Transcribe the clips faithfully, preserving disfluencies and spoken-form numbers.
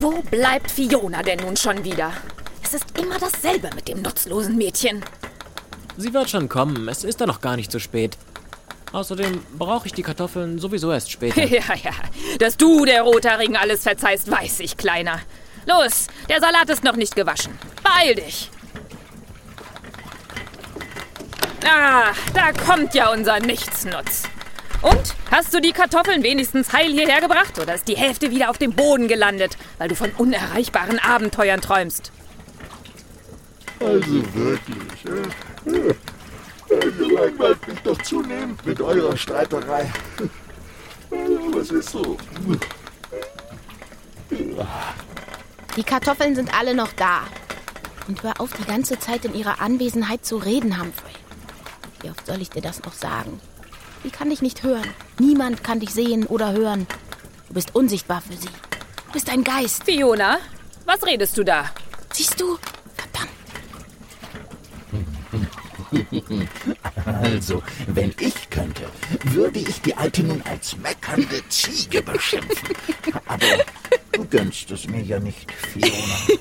Wo bleibt Fiona denn nun schon wieder? Es ist immer dasselbe mit dem nutzlosen Mädchen. Sie wird schon kommen, es ist doch noch gar nicht so spät. Außerdem brauche ich die Kartoffeln sowieso erst später. Ja, ja, dass du der Rothaarigen alles verzeihst, weiß ich, Kleiner. Los, der Salat ist noch nicht gewaschen. Beeil dich. Ah, da kommt ja unser Nichtsnutz. Und, hast du die Kartoffeln wenigstens heil hierher gebracht? Oder ist die Hälfte wieder auf dem Boden gelandet, weil du von unerreichbaren Abenteuern träumst? Also wirklich, äh, ihr langweilt mich doch zunehmend mit eurer Streiterei. Was ist so? Die Kartoffeln sind alle noch da. Und hör auf, die ganze Zeit in ihrer Anwesenheit zu reden, Humphrey. Wie oft soll ich dir das noch sagen? Sie kann dich nicht hören. Niemand kann dich sehen oder hören. Du bist unsichtbar für sie. Du bist ein Geist. Fiona, was redest du da? Siehst du? Verdammt. Also, wenn ich könnte, würde ich die Alte nun als meckernde Ziege beschimpfen. Aber du gönnst es mir ja nicht, Fiona.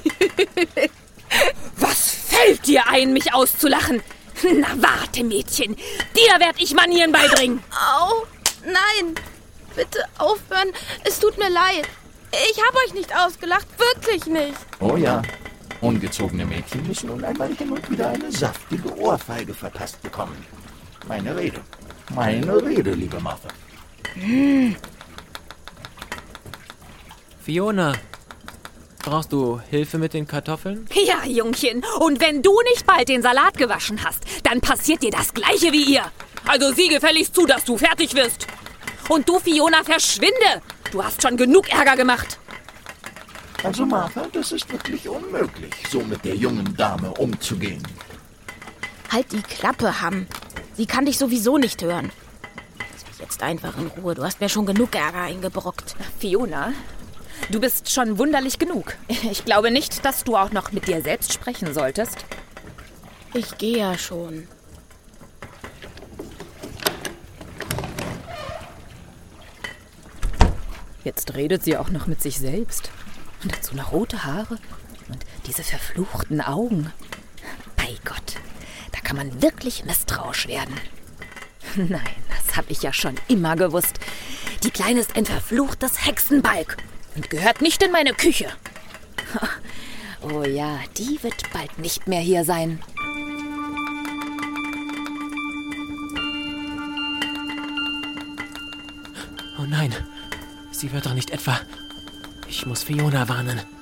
Was fällt dir ein, mich auszulachen? Na warte, Mädchen, dir werd ich Manieren beibringen. Au, nein, bitte aufhören, es tut mir leid. Ich habe euch nicht ausgelacht, wirklich nicht. Oh ja, ungezogene Mädchen müssen nun einmal hin und wieder eine saftige Ohrfeige verpasst bekommen. Meine Rede, meine Rede, liebe Martha. Hm. Fiona, brauchst du Hilfe mit den Kartoffeln? Ja, Jungchen, und wenn du nicht bald den Salat gewaschen hast, dann passiert dir das Gleiche wie ihr. Also sieh gefälligst zu, dass du fertig wirst. Und du, Fiona, verschwinde. Du hast schon genug Ärger gemacht. Also Martha, das ist wirklich unmöglich, so mit der jungen Dame umzugehen. Halt die Klappe, Ham. Sie kann dich sowieso nicht hören. Lass mich jetzt einfach in Ruhe. Du hast mir schon genug Ärger eingebrockt. Fiona, du bist schon wunderlich genug. Ich glaube nicht, dass du auch noch mit dir selbst sprechen solltest. Ich gehe ja schon. Jetzt redet sie auch noch mit sich selbst. Und dazu noch rote Haare und diese verfluchten Augen. Bei Gott, da kann man wirklich misstrauisch werden. Nein, das habe ich ja schon immer gewusst. Die Kleine ist ein verfluchtes Hexenbalg und gehört nicht in meine Küche. Oh ja, die wird bald nicht mehr hier sein. Oh nein, sie wird doch nicht etwa... Ich muss Fiona warnen.